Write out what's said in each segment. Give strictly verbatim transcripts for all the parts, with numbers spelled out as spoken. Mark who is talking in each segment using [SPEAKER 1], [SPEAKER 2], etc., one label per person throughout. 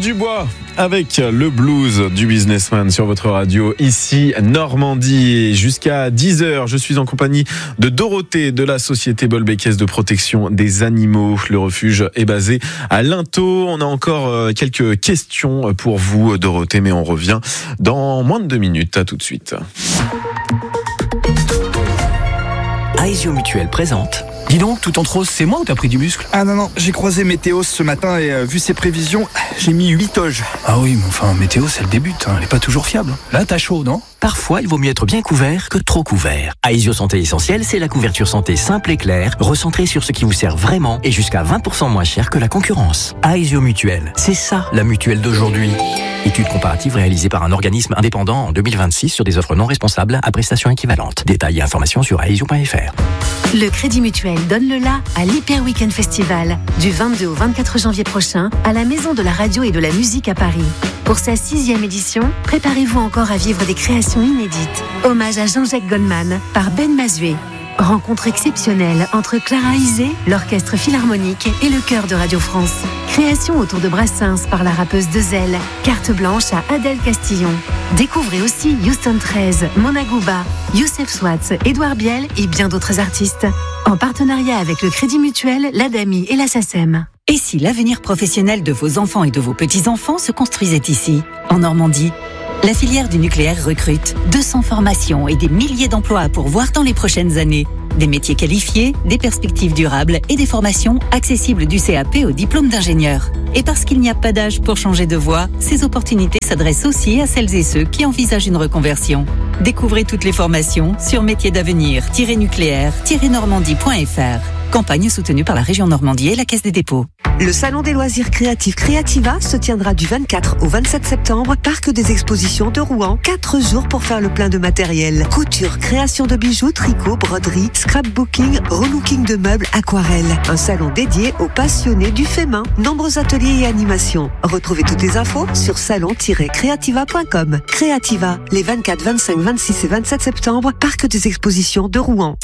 [SPEAKER 1] Dubois avec le blues du businessman sur votre radio, ici Normandie. Jusqu'à dix heures, je suis en compagnie de Dorothée de la société Bolbécaise de protection des animaux. Le refuge est basé à Lintot. On a encore quelques questions pour vous, Dorothée, mais on revient dans moins de deux minutes. À tout de suite.
[SPEAKER 2] Aesio Mutuelle présente. Dis donc, tout en rose, c'est moi ou t'as pris du muscle?
[SPEAKER 3] Ah non, non, j'ai croisé Météos ce matin et euh, vu ses prévisions, j'ai mis huit oges.
[SPEAKER 2] Ah oui, mais enfin, Météos, elle débute, hein, elle est pas toujours fiable. Là, t'as chaud, non? Parfois, il vaut mieux être bien couvert que trop couvert. Aesio Santé Essentielle, c'est la couverture santé simple et claire, recentrée sur ce qui vous sert vraiment et jusqu'à vingt pour cent moins cher que la concurrence. Aesio Mutuelle, c'est ça la mutuelle d'aujourd'hui. Étude comparative réalisée par un organisme indépendant en deux mille vingt-six sur des offres non responsables à prestations équivalentes. Détails et informations sur aesio point f r.
[SPEAKER 4] Le Crédit Mutuel donne le la à l'Hyper Weekend Festival du vingt-deux au vingt-quatre janvier prochain à la Maison de la Radio et de la Musique à Paris. Pour sa sixième édition, préparez-vous encore à vivre des créations inédites. Hommage à Jean-Jacques Goldman par Ben Mazué. Rencontre exceptionnelle entre Clara Isé, l'Orchestre Philharmonique et le Chœur de Radio France. Création autour de Brassens par la rappeuse Dezel. Carte blanche à Adèle Castillon. Découvrez aussi Houston treize, Mona Gouba, Youssef Swatz, Édouard Biel et bien d'autres artistes. En partenariat avec le Crédit Mutuel, l'Adami et la SACEM.
[SPEAKER 5] Et si l'avenir professionnel de vos enfants et de vos petits-enfants se construisait ici, en Normandie? La filière du nucléaire recrute deux cents formations et des milliers d'emplois à pourvoir dans les prochaines années. Des métiers qualifiés, des perspectives durables et des formations accessibles du C A P au diplôme d'ingénieur. Et parce qu'il n'y a pas d'âge pour changer de voie, ces opportunités s'adressent aussi à celles et ceux qui envisagent une reconversion. Découvrez toutes les formations sur métiers d'avenir tiret nucléaire tiret normandie point f r. Campagne soutenue par la région Normandie et la Caisse des dépôts.
[SPEAKER 6] Le salon des loisirs créatifs Créativa se tiendra du vingt-quatre au vingt-sept septembre, parc des expositions de Rouen. Quatre jours pour faire le plein de matériel. Couture, création de bijoux, tricot, broderie, scrapbooking, relooking de meubles, aquarelle. Un salon dédié aux passionnés du fait main. Nombreux ateliers et animations. Retrouvez toutes les infos sur salon tiret créativa point com. Créativa, les vingt-quatre, vingt-cinq, vingt-six et vingt-sept septembre, parc des expositions de Rouen.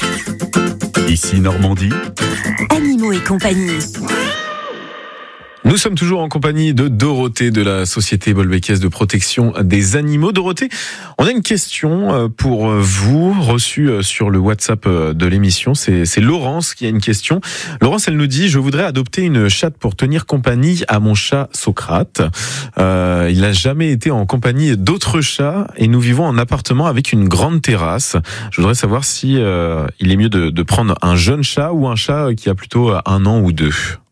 [SPEAKER 1] Ici Normandie.
[SPEAKER 4] Animaux et compagnie.
[SPEAKER 1] Nous sommes toujours en compagnie de Dorothée de la société Bolbécaise de protection des animaux. Dorothée, on a une question pour vous reçue sur le WhatsApp de l'émission. C'est, c'est Laurence qui a une question. Laurence, elle nous dit: je voudrais adopter une chatte pour tenir compagnie à mon chat Socrate. Euh, il n'a jamais été en compagnie d'autres chats et nous vivons en appartement avec une grande terrasse. Je voudrais savoir si euh, il est mieux de, de prendre un jeune chat ou un chat qui a plutôt un an ou deux.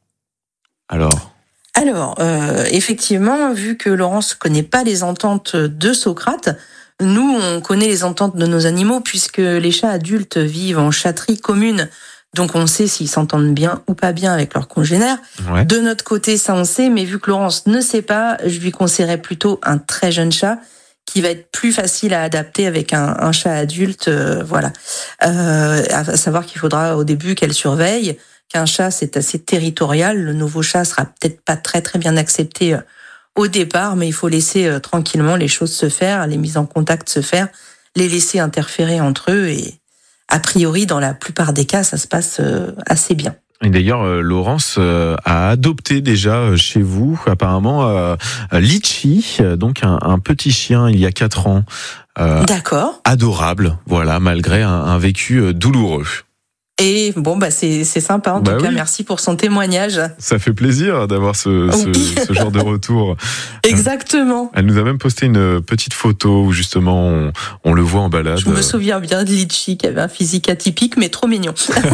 [SPEAKER 1] Alors
[SPEAKER 7] Alors, euh, effectivement, vu que Laurence connaît pas les ententes de Socrate, nous, on connaît les ententes de nos animaux puisque les chats adultes vivent en chatterie commune. Donc, on sait s'ils s'entendent bien ou pas bien avec leurs congénères. Ouais. De notre côté, ça, on sait, mais vu que Laurence ne sait pas, je lui conseillerais plutôt un très jeune chat qui va être plus facile à adapter avec un, un chat adulte. Euh, voilà. Euh, à savoir qu'il faudra au début qu'elle surveille, qu'un chat, c'est assez territorial. Le nouveau chat sera peut-être pas très très bien accepté au départ, mais il faut laisser euh, tranquillement les choses se faire, les mises en contact se faire, les laisser interférer entre eux et a priori, dans la plupart des cas, ça se passe euh, assez bien.
[SPEAKER 1] Et d'ailleurs, euh, Laurence euh, a adopté déjà euh, chez vous, apparemment, euh, Litchi, euh, donc un, un petit chien il y a quatre ans. Euh,
[SPEAKER 7] D'accord.
[SPEAKER 1] Adorable, voilà, malgré un, un vécu euh, douloureux.
[SPEAKER 7] Et bon, bah c'est c'est sympa en
[SPEAKER 1] bah
[SPEAKER 7] tout
[SPEAKER 1] oui.
[SPEAKER 7] cas. Merci pour son témoignage.
[SPEAKER 1] Ça fait plaisir d'avoir ce, ce, oui. ce genre de retour.
[SPEAKER 7] Exactement.
[SPEAKER 1] Elle nous a même posté une petite photo où justement on, on le voit en balade.
[SPEAKER 7] Je me souviens bien de Litchi qui avait un physique atypique mais trop mignon.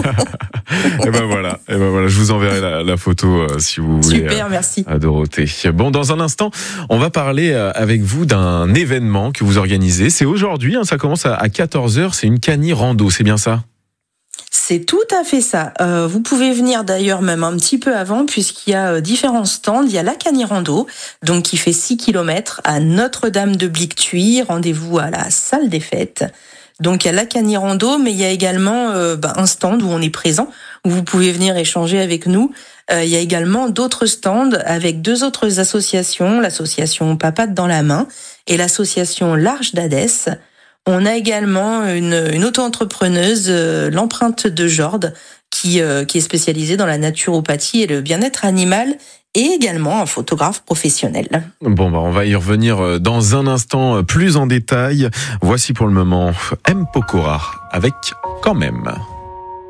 [SPEAKER 1] Et ben voilà, et ben voilà, je vous enverrai la, la photo euh, si vous voulez.
[SPEAKER 7] Super, merci.
[SPEAKER 1] À Dorothée. Bon, dans un instant, on va parler euh, avec vous d'un événement que vous organisez. C'est aujourd'hui, hein, ça commence à, à quatorze heures. C'est une cani rando, c'est bien ça?
[SPEAKER 7] C'est tout à fait ça. Euh, vous pouvez venir d'ailleurs même un petit peu avant puisqu'il y a euh, différents stands. Il y a la Canirando, donc qui fait six kilomètres à Notre-Dame de Blictuy. Rendez-vous à la salle des fêtes. Donc il y a la Canirando, mais il y a également euh, bah, un stand où on est présent, où vous pouvez venir échanger avec nous. Euh, il y a également d'autres stands avec deux autres associations, l'association Papate dans la main et l'association L'Arche d'Hadès. On a également une, une auto-entrepreneuse, euh, l'empreinte de Jorde, qui, euh, qui est spécialisée dans la naturopathie et le bien-être animal et également un photographe professionnel.
[SPEAKER 1] Bon, bah, on va y revenir dans un instant plus en détail. Voici pour le moment M. Pokora avec Quand même.